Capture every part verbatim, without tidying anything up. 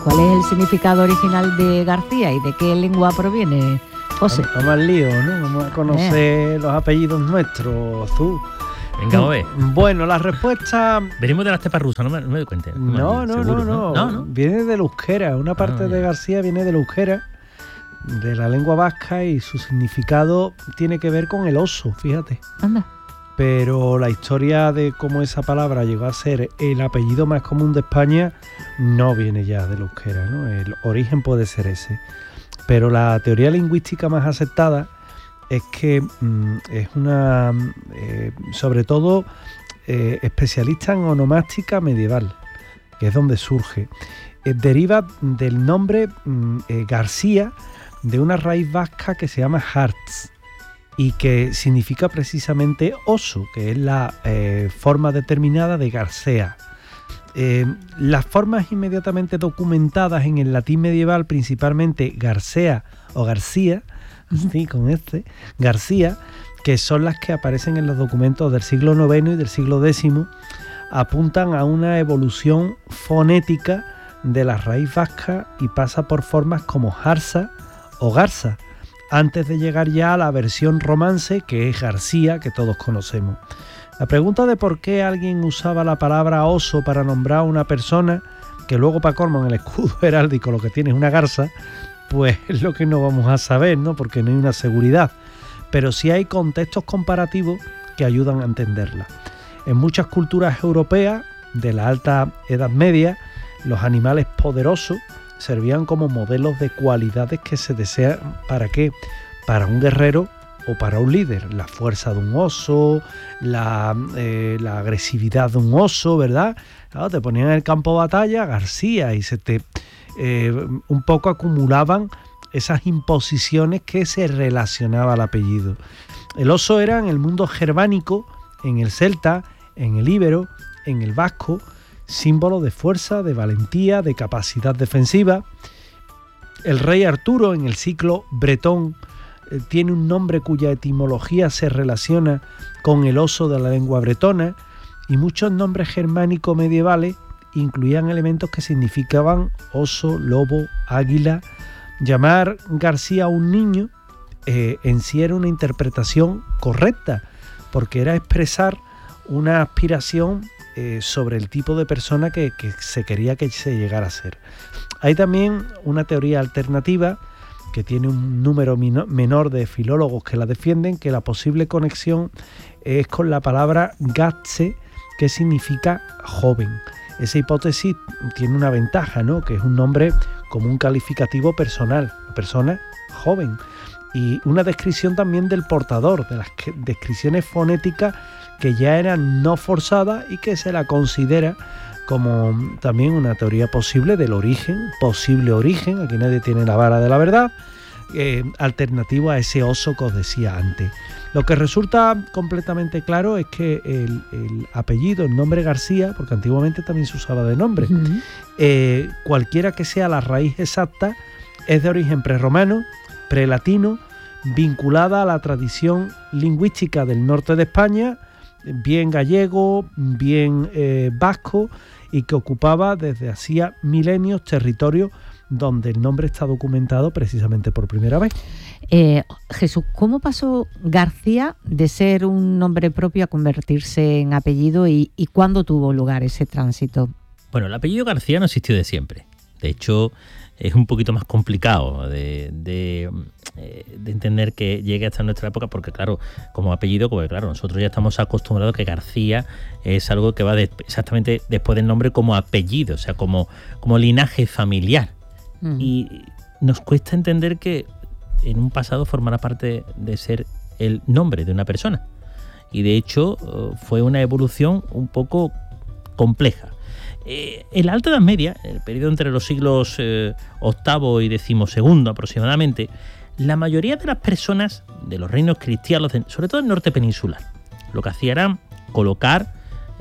¿Cuál es el significado original de García y de qué lengua proviene, José? Vamos al lío, ¿no? Vamos a conocer eh. los apellidos nuestros, Azul. Venga, a ver. Bueno, la respuesta... Venimos de la estepa rusa, no me, no me doy cuenta. No, no, Seguro, no, no, no, no. Viene del euskera. Una parte ah, de García viene del euskera, de la lengua vasca, y su significado tiene que ver con el oso, fíjate. Anda. Pero la historia de cómo esa palabra llegó a ser el apellido más común de España no viene ya del euskera, ¿no? El origen puede ser ese. Pero la teoría lingüística más aceptada es que mmm, es una, eh, sobre todo, eh, especialista en onomástica medieval, que es donde surge. Eh, deriva del nombre mmm, eh, García, de una raíz vasca que se llama Hartz, y que significa precisamente oso, que es la eh, forma determinada de Garcea. Eh, las formas inmediatamente documentadas en el latín medieval, principalmente Garcea o García, así con este, García, que son las que aparecen en los documentos del siglo noveno y del siglo décimo, apuntan a una evolución fonética de la raíz vasca y pasa por formas como Jarza o Garza, antes de llegar ya a la versión romance, que es García, que todos conocemos. La pregunta de por qué alguien usaba la palabra oso para nombrar a una persona, que luego para colmo en el escudo heráldico lo que tiene es una garza, pues es lo que no vamos a saber, ¿no? Porque no hay una seguridad. Pero sí hay contextos comparativos que ayudan a entenderla. En muchas culturas europeas de la Alta Edad Media, los animales poderosos servían como modelos de cualidades que se desean, ¿para qué? Para un guerrero o para un líder. La fuerza de un oso, la, eh, la agresividad de un oso, ¿verdad? Claro, te ponían en el campo de batalla García y se te eh, un poco acumulaban esas imposiciones que se relacionaba al apellido. El oso era en el mundo germánico, en el celta, en el íbero, en el vasco, símbolo de fuerza, de valentía, de capacidad defensiva. El rey Arturo en el ciclo bretón eh, tiene un nombre cuya etimología se relaciona con el oso de la lengua bretona, y muchos nombres germánicos medievales incluían elementos que significaban oso, lobo, águila. Llamar García a un niño eh, en sí era una interpretación correcta, porque era expresar una aspiración eh, sobre el tipo de persona que, que se quería que se llegara a ser. Hay también una teoría alternativa que tiene un número mino- menor de filólogos que la defienden, que la posible conexión es con la palabra gatse, que significa joven. Esa hipótesis tiene una ventaja, ¿no? Que es un nombre como un calificativo personal, persona joven. Y una descripción también del portador, de las que, descripciones fonéticas que ya eran no forzadas y que se la considera como también una teoría posible del origen, posible origen, aquí nadie tiene la vara de la verdad, eh, alternativo a ese oso que os decía antes. Lo que resulta completamente claro es que el, el apellido, el nombre García, porque antiguamente también se usaba de nombre, uh-huh. eh, cualquiera que sea la raíz exacta, es de origen prerromano, prelatino, vinculada a la tradición lingüística del norte de España, bien gallego, bien eh, vasco, y que ocupaba desde hacía milenios territorios donde el nombre está documentado precisamente por primera vez. Eh, Jesús, ¿cómo pasó García de ser un nombre propio a convertirse en apellido y, y cuándo tuvo lugar ese tránsito? Bueno, el apellido García no existió de siempre. De hecho, es un poquito más complicado de, de, de entender que llegue hasta nuestra época, porque claro, como apellido, porque claro, nosotros ya estamos acostumbrados a que García es algo que va de, exactamente después del nombre como apellido, o sea, como, como linaje familiar. Mm. Y nos cuesta entender que en un pasado formará parte de ser el nombre de una persona. Y de hecho fue una evolución un poco compleja. Eh, en la Alta Edad Media, el periodo entre los siglos eh, octavo y decimosegundo aproximadamente, la mayoría de las personas de los reinos cristianos, sobre todo el norte peninsular, lo que hacía era colocar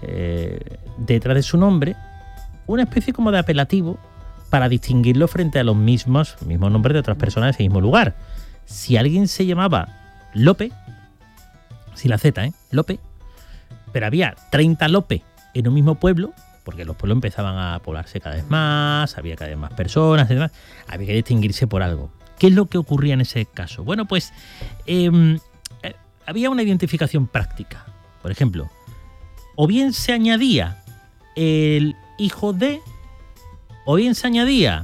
eh, detrás de su nombre una especie como de apelativo para distinguirlo frente a los mismos, mismos nombres de otras personas de ese mismo lugar. Si alguien se llamaba Lope, sin la Z, ¿eh? Lope, pero había treinta Lope en un mismo pueblo, porque los pueblos empezaban a poblarse cada vez más, había cada vez más personas y demás, había que distinguirse por algo. ¿Qué es lo que ocurría en ese caso? Bueno, pues eh, eh, había una identificación práctica. Por ejemplo, o bien se añadía el hijo de, o bien se añadía,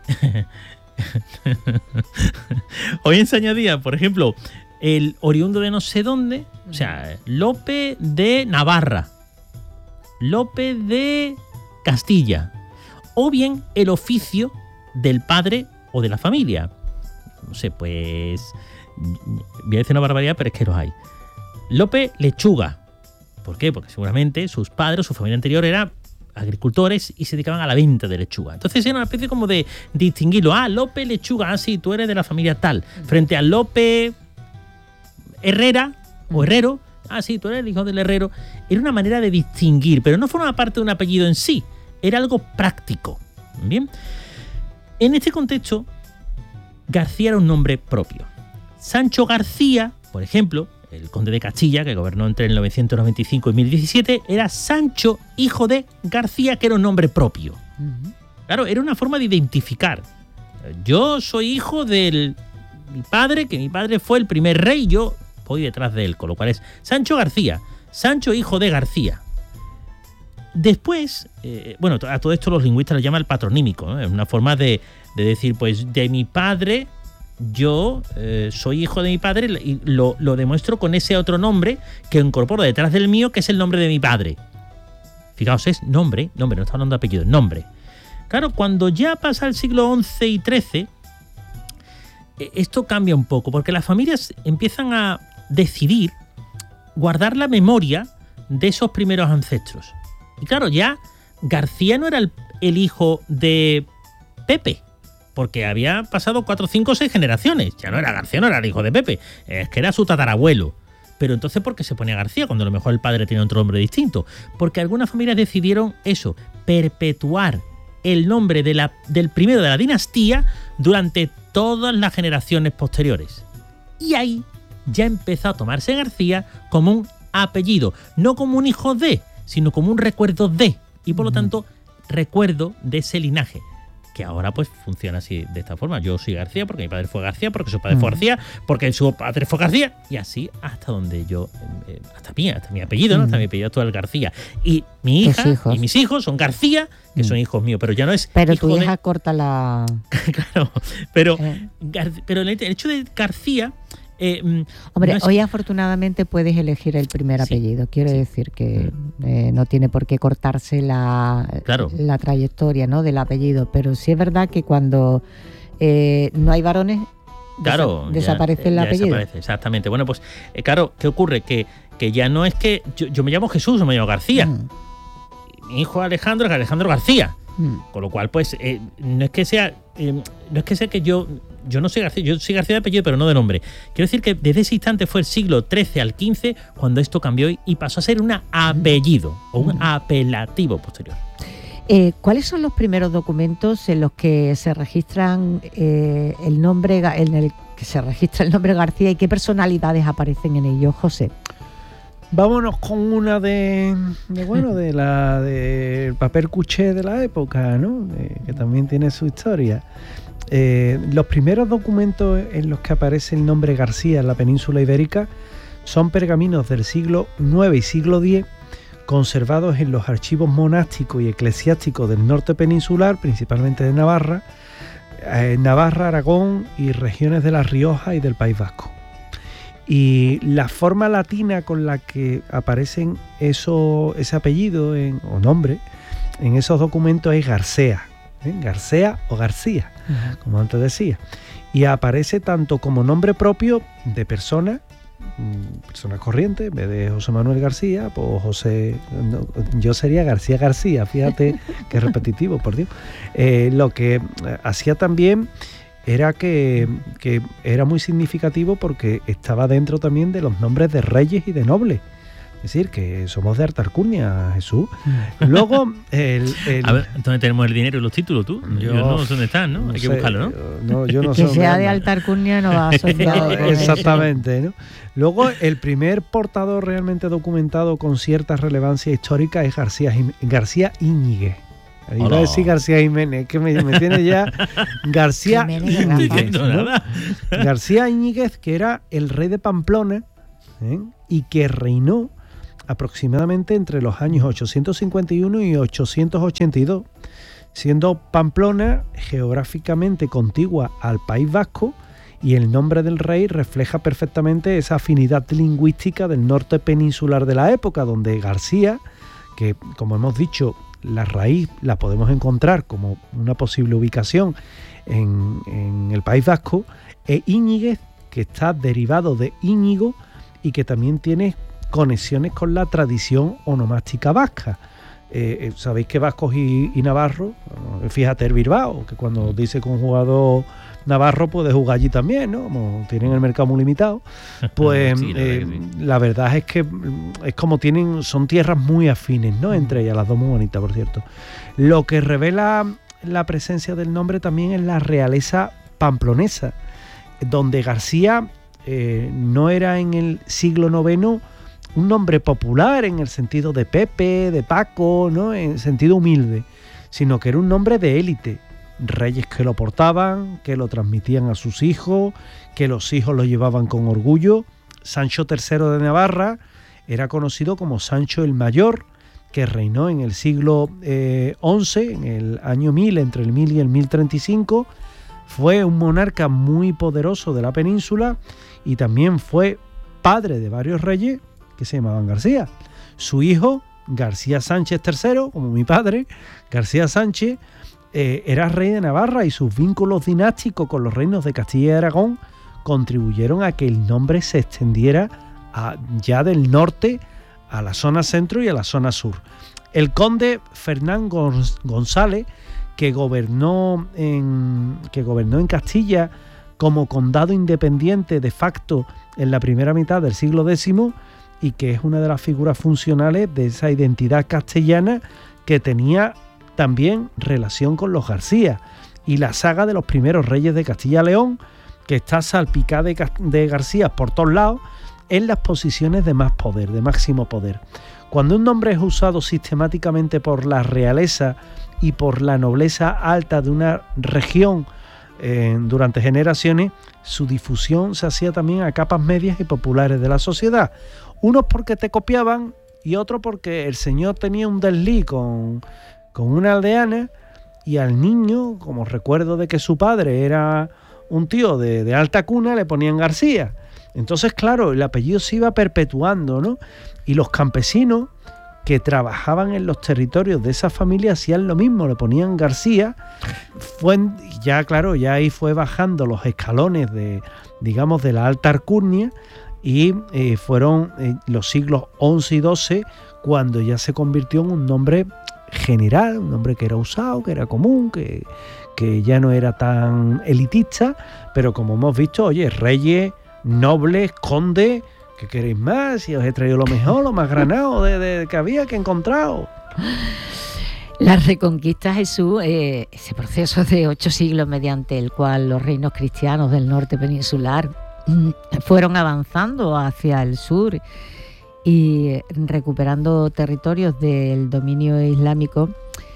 o bien se añadía, por ejemplo, el oriundo de no sé dónde, o sea, Lope de Navarra, Lope de Castilla, o bien el oficio del padre o de la familia. No sé, pues voy a decir una barbaridad, pero es que los hay. Lope Lechuga. ¿Por qué? Porque seguramente sus padres, su familia anterior eran agricultores y se dedicaban a la venta de lechuga. Entonces era una especie como de distinguirlo. Ah, Lope Lechuga, ah, sí, tú eres de la familia tal. Frente a Lope Herrera o Herrero, ah, sí, tú eres el hijo del herrero. Era una manera de distinguir, pero no formaba parte de un apellido en sí. Era algo práctico. Bien. En este contexto, García era un nombre propio. Sancho García, por ejemplo, el conde de Castilla, que gobernó entre el novecientos noventa y cinco y mil diecisiete, era Sancho, hijo de García, que era un nombre propio. Uh-huh. Claro, era una forma de identificar. Yo soy hijo de mi padre, que mi padre fue el primer rey, yo voy detrás de él, con lo cual es Sancho García, Sancho, hijo de García. Después, eh, bueno, a todo esto los lingüistas lo llaman el patronímico, ¿no? Es una forma de, de decir, pues, de mi padre... Yo eh, soy hijo de mi padre y lo, lo demuestro con ese otro nombre que incorporo detrás del mío, que es el nombre de mi padre. Fijaos, es nombre, nombre, no está hablando de apellido, nombre. Claro, cuando ya pasa el siglo once y trece, esto cambia un poco, porque las familias empiezan a decidir guardar la memoria de esos primeros ancestros. Y claro, ya García no era el, el hijo de Pepe, porque había pasado cuatro, cinco, seis generaciones. Ya no era García, no era el hijo de Pepe, es que era su tatarabuelo. Pero entonces, ¿por qué se ponía García cuando a lo mejor el padre tenía otro nombre distinto? Porque algunas familias decidieron eso, perpetuar el nombre de la, del primero de la dinastía durante todas las generaciones posteriores. Y ahí ya empezó a tomarse García como un apellido, no como un hijo de, sino como un recuerdo de, y por lo tanto, recuerdo de ese linaje, que ahora pues funciona así, de esta forma. Yo soy García porque mi padre fue García, porque su padre mm. fue García, porque su padre fue García, y así hasta donde yo, eh, hasta mí, hasta mi apellido, ¿no? Mm. Hasta mi apellido actual García. Y mi hija y mis hijos son García, que mm. son hijos míos, pero ya no es Pero hijo tu hija de... corta la... Claro, pero, eh. Gar... pero el hecho de García... Eh, Hombre, no es... hoy afortunadamente puedes elegir el primer sí, apellido. Quiero sí. decir que eh, no tiene por qué cortarse la, claro. la trayectoria, ¿no?, del apellido. Pero sí es verdad que cuando eh, no hay varones, claro, desa- desaparece ya, el ya apellido. Desaparece, exactamente. Bueno, pues eh, claro, ¿qué ocurre? Que, que ya no es que yo, yo me llamo Jesús o me llamo García. Mm. Mi hijo Alejandro es Alejandro García. Mm. Con lo cual, pues, eh, no es que sea, eh, no es que sea que yo... Yo no soy García, yo soy García de apellido, pero no de nombre. Quiero decir que desde ese instante fue el siglo trece al quince cuando esto cambió y pasó a ser un apellido o un apelativo posterior. Eh, ¿Cuáles son los primeros documentos en los que se registran eh, el nombre, en el que se registra el nombre García y qué personalidades aparecen en ellos, José? Vámonos con una de, de bueno, de la del papel cuché de la época, ¿no? De, que también tiene su historia. Eh, los primeros documentos en los que aparece el nombre García en la península ibérica son pergaminos del siglo nueve y siglo diez conservados en los archivos monásticos y eclesiásticos del norte peninsular, principalmente de Navarra, eh, Navarra, Aragón y regiones de La Rioja y del País Vasco. Y la forma latina con la que aparecen eso, ese apellido en, o nombre en esos documentos es Garcea. ¿Eh? Garcea o García, uh-huh. como antes decía, y aparece tanto como nombre propio de persona, persona corriente, en vez de José Manuel García, pues José, no, yo sería García García, fíjate qué repetitivo, por Dios. Eh, lo que hacía también era que, que era muy significativo porque estaba dentro también de los nombres de reyes y de nobles, Es decir, que somos de alta alcurnia, Jesús. Luego, el, el... A ver, ¿dónde tenemos el dinero y los títulos tú? Yo, yo no sé dónde están, ¿no? no Hay sé, que buscarlo, ¿no? no yo no que sé sea anda. de alta alcurnia no va asociado con Exactamente, ¿no? Luego, el primer portador realmente documentado con cierta relevancia histórica es García, Jim- García Íñiguez. Iba Hola. a decir García Jiménez, que me, me tiene ya García Jiménez, Íñiguez, no, ¿no? nada. García Íñiguez, que era el rey de Pamplona, ¿eh? Y que reinó aproximadamente entre los años ochocientos cincuenta y uno y ochocientos ochenta y dos, siendo Pamplona geográficamente contigua al País Vasco, y el nombre del rey refleja perfectamente esa afinidad lingüística del norte peninsular de la época, donde García, que como hemos dicho, la raíz la podemos encontrar como una posible ubicación en, en el País Vasco, e Íñiguez, que está derivado de Íñigo y que también tiene conexiones con la tradición onomástica vasca. Eh, eh, sabéis que vascos y, y navarros, fíjate el Bilbao, que cuando dice que un jugador navarro puede jugar allí también, ¿no? Como tienen el mercado muy limitado, pues Sí, la eh, verdad que sí. la verdad es que es como tienen, son tierras muy afines, ¿no? Entre ellas, las dos muy bonitas, por cierto. Lo que revela la presencia del nombre también es la realeza pamplonesa, donde García eh, no era en el siglo noveno un nombre popular en el sentido de Pepe, de Paco, ¿no? En sentido humilde, sino que era un nombre de élite. Reyes que lo portaban, que lo transmitían a sus hijos, que los hijos lo llevaban con orgullo. Sancho tercero de Navarra era conocido como Sancho el Mayor, que reinó en el siglo eh, once, en el año mil, entre el mil y el mil treinta y cinco. Fue un monarca muy poderoso de la península y también fue padre de varios reyes que se llamaban García. Su hijo, García Sánchez tercero, como mi padre, García Sánchez, eh, era rey de Navarra, y sus vínculos dinásticos con los reinos de Castilla y Aragón contribuyeron a que el nombre se extendiera a, ya del norte a la zona centro y a la zona sur. El conde Fernán González, que gobernó en, que gobernó en Castilla como condado independiente de facto en la primera mitad del siglo décimo, y que es una de las figuras funcionales de esa identidad castellana que tenía también relación con los García, y la saga de los primeros reyes de Castilla-León, que está salpicada de, de García por todos lados en las posiciones de más poder, de máximo poder. Cuando un nombre es usado sistemáticamente por la realeza y por la nobleza alta de una región eh, durante generaciones, su difusión se hacía también a capas medias y populares de la sociedad. Unos porque te copiaban y otros porque el señor tenía un desliz con, con una aldeana, y al niño, como recuerdo de que su padre era un tío de, de alta cuna, le ponían García. Entonces, claro, el apellido se iba perpetuando, ¿no? Y los campesinos que trabajaban en los territorios de esa familia hacían lo mismo, le ponían García. Fue, ya, claro, ya ahí fue bajando los escalones de, digamos, de la alta alcurnia, y eh, fueron eh, los siglos once y doce cuando ya se convirtió en un nombre general, un nombre que era usado, que era común, que, que ya no era tan elitista, pero como hemos visto, oye, reyes, nobles, condes, ¿qué queréis más? Si os he traído lo mejor, lo más granado de, de, que había, que he encontrado. La Reconquista, Jesús, eh, ese proceso de ocho siglos mediante el cual los reinos cristianos del norte peninsular mm, fueron avanzando hacia el sur y recuperando territorios del dominio islámico,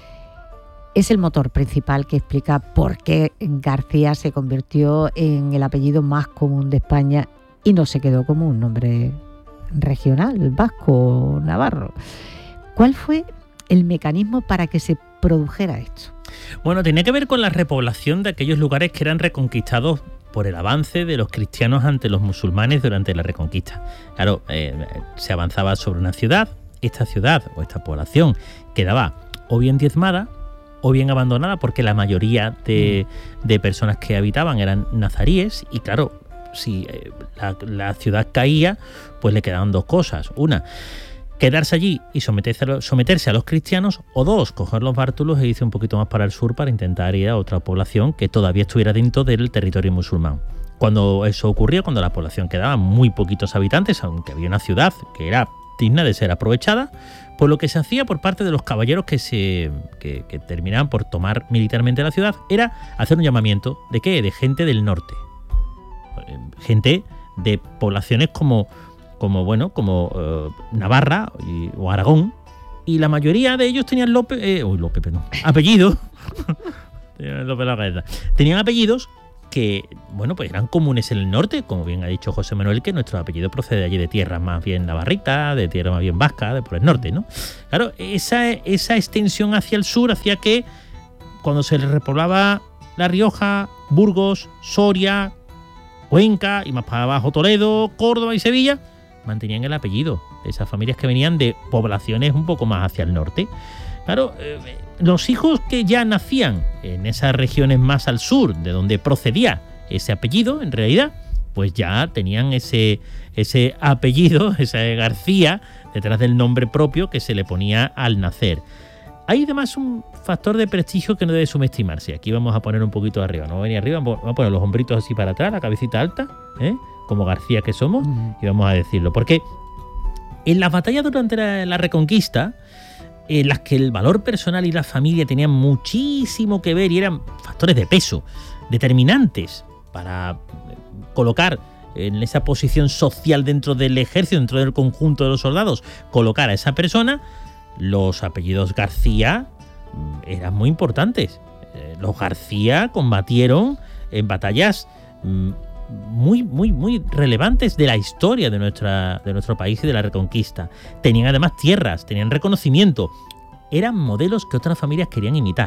es el motor principal que explica por qué García se convirtió en el apellido más común de España y no se quedó como un nombre regional, vasco o navarro. ¿Cuál fue el mecanismo para que se produjera esto? Bueno, tenía que ver con la repoblación de aquellos lugares que eran reconquistados por el avance de los cristianos ante los musulmanes durante la Reconquista. Claro, eh, se avanzaba sobre una ciudad, esta ciudad o esta población quedaba o bien diezmada o bien abandonada, porque la mayoría de, de personas que habitaban eran nazaríes, y claro, si eh, la, la ciudad caía, pues le quedaban dos cosas. Una, quedarse allí y someterse a, los, someterse a los cristianos, o dos, coger los bártulos e irse un poquito más para el sur para intentar ir a otra población que todavía estuviera dentro del territorio musulmán. Cuando eso ocurrió, cuando la población quedaba muy poquitos habitantes, aunque había una ciudad que era digna de ser aprovechada, por lo que se hacía por parte de los caballeros que se que, que terminaban por tomar militarmente la ciudad era hacer un llamamiento de qué, de gente del norte, gente de poblaciones como como bueno como eh, Navarra y, o Aragón, y la mayoría de ellos tenían López, eh, uy, López, perdón, apellidos, tenían, López la cabeza. tenían apellidos que, bueno, pues eran comunes en el norte, como bien ha dicho José Manuel, que nuestro apellido procede de allí de tierras más bien navarritas, de tierras más bien vascas, de por el norte, ¿no? Claro, esa, esa extensión hacia el sur hacía que cuando se les repoblaba La Rioja, Burgos, Soria, Cuenca y más para abajo Toledo, Córdoba y Sevilla, mantenían el apellido de esas familias que venían de poblaciones un poco más hacia el norte. Claro, eh, los hijos que ya nacían en esas regiones más al sur, de donde procedía ese apellido, en realidad, pues ya tenían ese, ese apellido, ese García, detrás del nombre propio que se le ponía al nacer. Hay además un factor de prestigio que no debe subestimarse. Aquí vamos a poner un poquito arriba, no vamos a venir arriba, vamos a poner los hombritos así para atrás, la cabecita alta, ¿eh? Como García que somos, y vamos a decirlo. Porque en las batallas durante la, la Reconquista, en las que el valor personal y la familia tenían muchísimo que ver y eran factores de peso, determinantes para colocar en esa posición social dentro del ejército, dentro del conjunto de los soldados, colocar a esa persona, los apellidos García eran muy importantes. Los García combatieron en batallas muy, muy, muy relevantes de la historia de, nuestra, de nuestro país y de la Reconquista. Tenían además tierras, tenían reconocimiento. Eran modelos que otras familias querían imitar.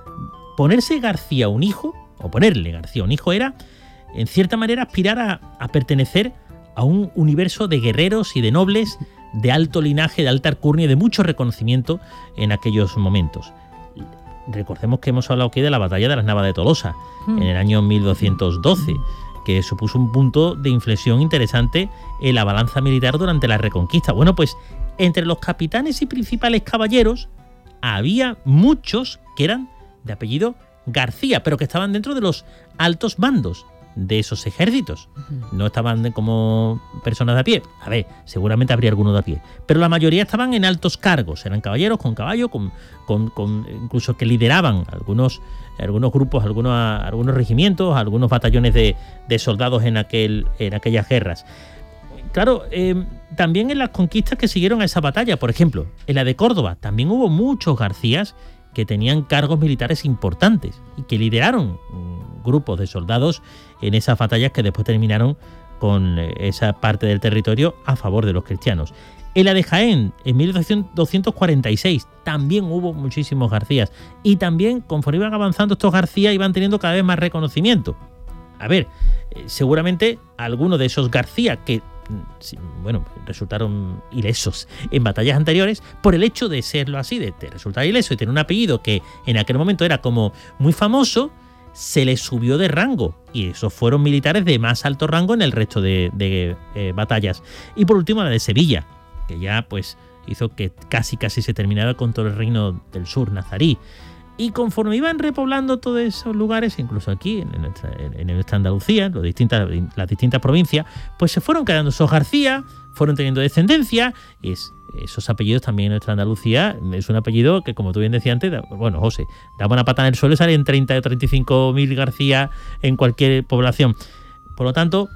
Ponerse García a un hijo, o ponerle García a un hijo, era, en cierta manera, aspirar a, a pertenecer a un universo de guerreros y de nobles de alto linaje, de alta alcurnia y de mucho reconocimiento en aquellos momentos. Recordemos que hemos hablado aquí de la batalla de las Navas de Tolosa, mm. en el año mil doscientos doce, que supuso un punto de inflexión interesante en la balanza militar durante la Reconquista. Bueno, pues entre los capitanes y principales caballeros había muchos que eran de apellido García, pero que estaban dentro de los altos mandos de esos ejércitos. No estaban como personas de a pie. A ver, seguramente habría algunos de a pie, pero la mayoría estaban en altos cargos. Eran caballeros con caballo, con, con, con incluso que lideraban algunos, algunos grupos, algunos, algunos regimientos, algunos batallones de, de soldados en, aquel, en aquellas guerras. Claro, eh, también en las conquistas que siguieron a esa batalla, por ejemplo, en la de Córdoba, también hubo muchos Garcías que tenían cargos militares importantes y que lideraron um, grupos de soldados en esas batallas que después terminaron con esa parte del territorio a favor de los cristianos. En la de Jaén, en mil doscientos cuarenta y seis, también hubo muchísimos Garcías, y también, conforme iban avanzando estos Garcías, iban teniendo cada vez más reconocimiento. A ver, eh, seguramente algunos de esos García que bueno, resultaron ilesos en batallas anteriores, por el hecho de serlo así, de, de resultar ileso y tener un apellido que en aquel momento era como muy famoso, se les subió de rango, y esos fueron militares de más alto rango en el resto de, de eh, batallas. Y por último la de Sevilla, que ya pues hizo que casi casi se terminara con todo el reino del sur nazarí. Y conforme iban repoblando todos esos lugares, incluso aquí en nuestra, en nuestra Andalucía, en las distintas, las distintas provincias, pues se fueron quedando esos García, fueron teniendo descendencia, y es, esos apellidos también en nuestra Andalucía es un apellido que, como tú bien decías antes, da, bueno, José, daba una patada en el suelo y salen treinta o treinta y cinco mil García en cualquier población. Por lo tanto,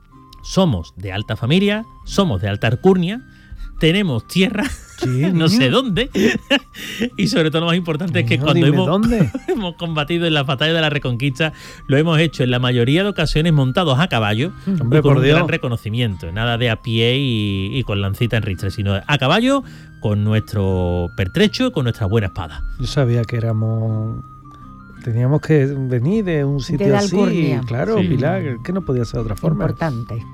somos de alta familia, somos de alta alcurnia, tenemos tierra, sí, no sé dónde, y sobre todo lo más importante es que no, cuando hemos, hemos combatido en las batallas de la Reconquista, lo hemos hecho en la mayoría de ocasiones montados a caballo, Hombre, y con por un Dios. gran reconocimiento, nada de a pie y, y con lancita en ristre, sino a caballo, con nuestro pertrecho y con nuestra buena espada. Yo sabía que éramos... Teníamos que venir de un sitio de así, Alcurnia. Claro, sí. Pilar, que no podía ser de otra forma. Importante.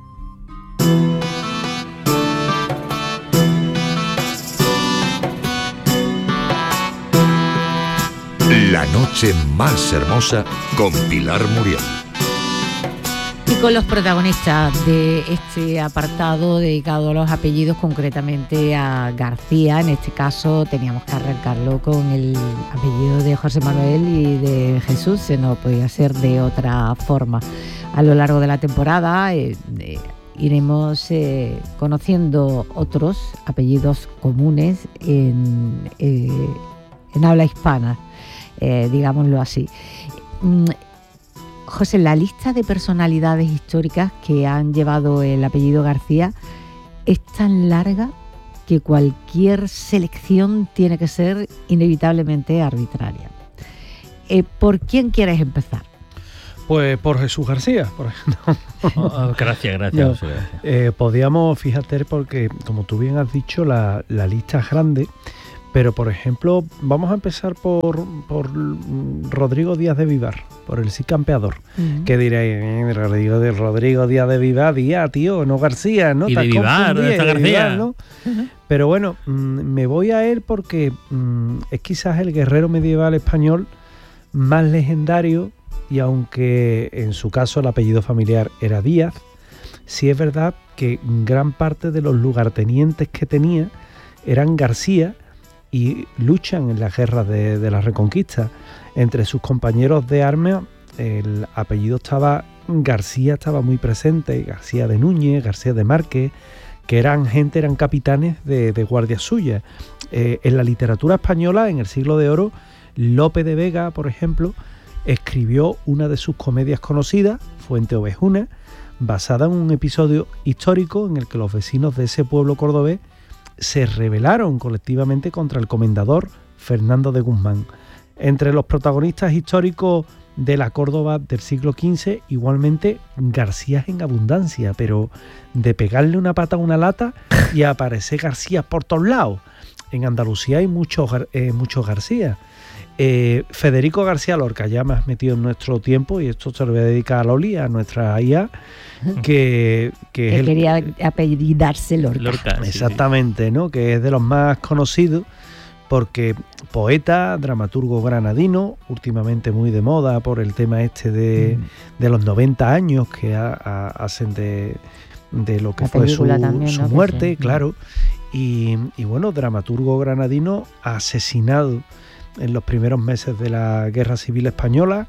La noche más hermosa con Pilar Muriel. Y con los protagonistas de este apartado dedicado a los apellidos, concretamente a García. En este caso teníamos que arrancarlo con el apellido de José Manuel y de Jesús, se no podía ser de otra forma. A lo largo de la temporada, eh, eh, iremos eh, conociendo otros apellidos comunes en, eh, en habla hispana, eh, digámoslo así. Mm, José, la lista de personalidades históricas que han llevado el apellido García es tan larga que cualquier selección tiene que ser inevitablemente arbitraria. Eh, ¿Por quién quieres empezar? Pues por Jesús García, por ejemplo. Oh, oh, gracias, gracias. No, José, gracias. Eh, podíamos, fíjate, porque como tú bien has dicho, la, la lista es grande, pero por ejemplo, vamos a empezar por, por Rodrigo Díaz de Vivar, por el Cid Campeador. Uh-huh. ¿Qué diréis? Eh, Rodrigo, de, Rodrigo Díaz de Vivar, Díaz, tío, no García, ¿no? Y de Vivar, ¿dónde está García? Vivar, ¿no? Uh-huh. Pero bueno, mmm, me voy a él porque mmm, es quizás el guerrero medieval español más legendario, y aunque en su caso el apellido familiar era Díaz, sí es verdad que gran parte de los lugartenientes que tenía eran García y luchan en las guerras de, de la Reconquista. Entre sus compañeros de armas el apellido estaba, García estaba muy presente, García de Núñez, García de Márquez, que eran gente, eran capitanes de, de guardias suyas. Eh, en la literatura española, en el Siglo de Oro, Lope de Vega, por ejemplo, escribió una de sus comedias conocidas, Fuente Ovejuna, basada en un episodio histórico en el que los vecinos de ese pueblo cordobés se rebelaron colectivamente contra el comendador Fernando de Guzmán. Entre los protagonistas históricos de la Córdoba del siglo quince, igualmente García en abundancia, pero de pegarle una pata a una lata y aparecer García por todos lados. En Andalucía hay muchos, eh, muchos García. Eh, Federico García Lorca, ya más metido en nuestro tiempo, y esto se lo voy a dedicar a Loli, a nuestra I A, que, que, que es el, quería apellidarse Lorca. Lorca sí, exactamente, sí. ¿No? Que es de los más conocidos, porque poeta, dramaturgo granadino, últimamente muy de moda por el tema este de, mm. de los noventa años que a, a, hacen de, de lo que La fue su, también, su ¿no? muerte, sí. Claro. Y, y bueno, dramaturgo granadino asesinado en los primeros meses de la Guerra Civil Española,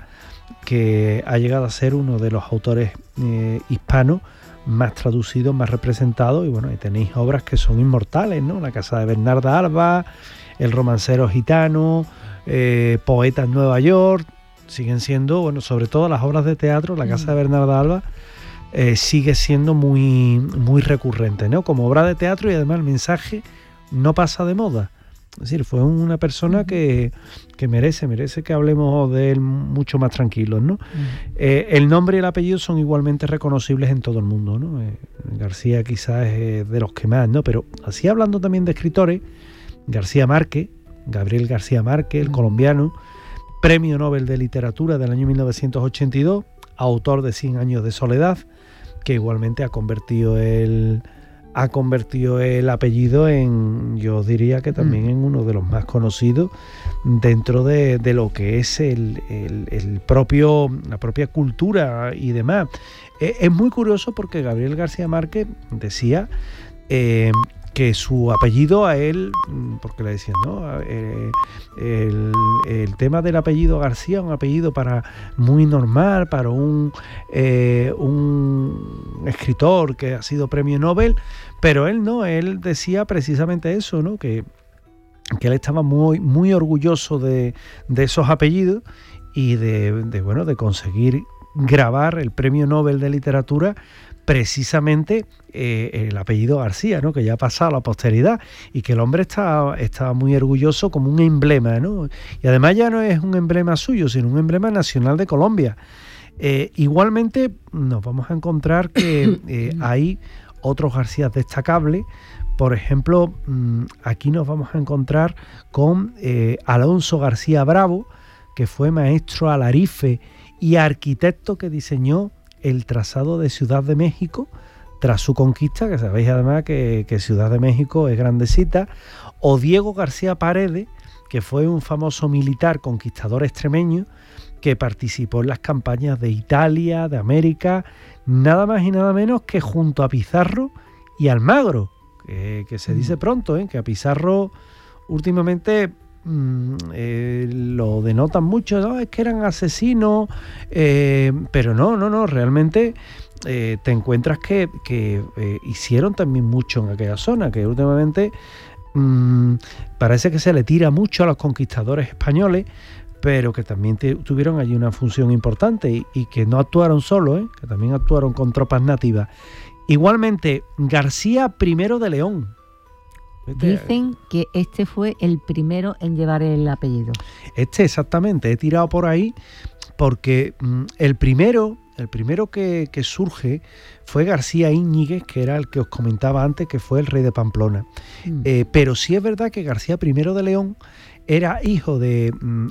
que ha llegado a ser uno de los autores eh, hispanos más traducidos, más representados, y bueno, y tenéis obras que son inmortales, ¿no? La casa de Bernarda Alba, El romancero gitano, eh, Poeta en Nueva York, siguen siendo, bueno, sobre todo las obras de teatro, la casa de Bernarda Alba eh, sigue siendo muy, muy recurrente, ¿no? Como obra de teatro, y además el mensaje no pasa de moda. Es decir, fue una persona que, que merece, merece que hablemos de él mucho más tranquilos, ¿no? Uh-huh. Eh, el nombre y el apellido son igualmente reconocibles en todo el mundo, ¿no? Eh, García quizás es de los que más, ¿no? Pero así hablando también de escritores, García Márquez, Gabriel García Márquez, el uh-huh. colombiano, Premio Nobel de Literatura del año mil novecientos ochenta y dos, autor de Cien años de soledad, que igualmente ha convertido el... ha convertido el apellido en, yo diría que también mm. en uno de los más conocidos dentro de, de lo que es el, el, el propio, la propia cultura y demás. Es, es muy curioso porque Gabriel García Márquez decía eh, que su apellido a él, porque le decían, ¿no? Eh, el, el tema del apellido García, un apellido para muy normal, para un, eh, un escritor que ha sido premio Nobel, pero él no, él decía precisamente eso, ¿no? Que, que él estaba muy, muy orgulloso de, de esos apellidos y de, de, bueno, de conseguir grabar el premio Nobel de Literatura precisamente eh, el apellido García, ¿no? Que ya ha pasado a la posteridad y que el hombre está, está muy orgulloso como un emblema, ¿no? Y además ya no es un emblema suyo, sino un emblema nacional de Colombia. Eh, igualmente nos vamos a encontrar que eh, hay otros Garcías destacables. Por ejemplo, aquí nos vamos a encontrar con eh, Alonso García Bravo, que fue maestro alarife y arquitecto que diseñó el trazado de Ciudad de México tras su conquista, que sabéis además que, que Ciudad de México es grandecita, o Diego García Paredes, que fue un famoso militar conquistador extremeño que participó en las campañas de Italia, de América, nada más y nada menos que junto a Pizarro y Almagro, que, que se dice pronto, ¿eh? Que a Pizarro últimamente mmm, eh, lo denotan mucho, ¿no? Es que eran asesinos, eh, pero no, no, no, realmente eh, te encuentras que, que eh, hicieron también mucho en aquella zona, que últimamente mmm, parece que se le tira mucho a los conquistadores españoles, pero que también te, tuvieron allí una función importante y, y que no actuaron solos, ¿eh? Que también actuaron con tropas nativas. Igualmente, García I de León. Dicen que este fue el primero en llevar el apellido. Este exactamente, he tirado por ahí porque mmm, el primero, el primero que, que surge fue García Íñiguez, que era el que os comentaba antes, que fue el rey de Pamplona. Mm. Eh, pero sí es verdad que García I de León era hijo de mmm,